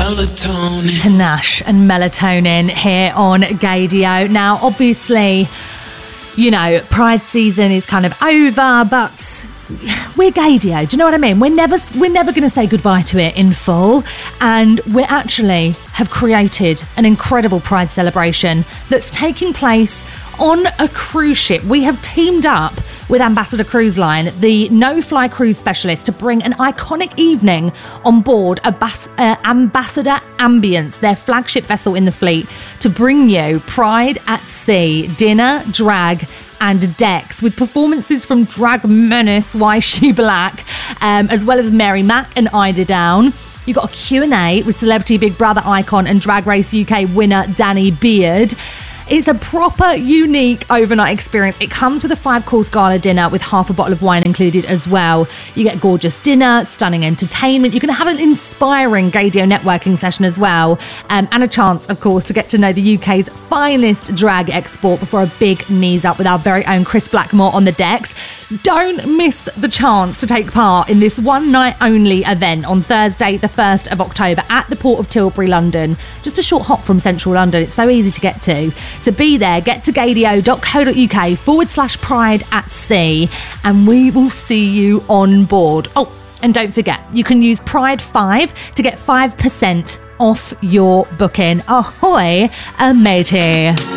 melatonin. Tinashe and Melatonin here on Gaydio. Now, obviously, you know, Pride season is kind of over, but we're Gaydio. Do you know what I mean? We're never going to say goodbye to it in full, and we actually have created an incredible Pride celebration that's taking place on a cruise ship. We have teamed up with Ambassador Cruise Line, the no-fly cruise specialist, to bring an iconic evening on board Ambassador Ambience, their flagship vessel in the fleet, to bring you Pride at Sea, dinner, drag, and decks, with performances from drag menace Why She Black, as well as Mary Mack and Ida Down. You've got a Q&A with Celebrity Big Brother icon and Drag Race UK winner Danny Beard. It's a proper, unique overnight experience. It comes with a 5-course gala dinner with half a bottle of wine included as well. You get gorgeous dinner, stunning entertainment. You're going to have an inspiring Gaydio networking session as well. And a chance, of course, to get to know the UK's finest drag export before a big knees up with our very own Chris Blackmore on the decks. Don't miss the chance to take part in this one night only event on Thursday, the 1st of October at the Port of Tilbury, London. Just a short hop from central London. It's so easy to get to. To be there, get to gaydio.co.uk/Pride at Sea, and we will see you on board. Oh, and don't forget, you can use Pride5 to get 5% off your booking. Ahoy, matey.